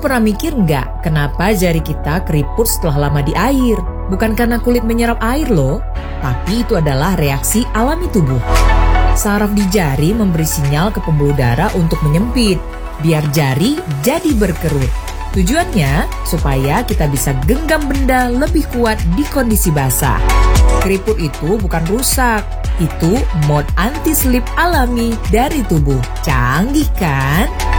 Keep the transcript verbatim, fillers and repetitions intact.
pernah mikir nggak kenapa jari kita keriput setelah lama di air? Bukan karena kulit menyerap air loh, tapi itu adalah reaksi alami tubuh. Saraf di jari memberi sinyal ke pembuluh darah untuk menyempit, biar jari jadi berkerut. Tujuannya supaya kita bisa genggam benda lebih kuat di kondisi basah. Keriput itu bukan rusak, itu mode anti-slip alami dari tubuh. Canggih kan?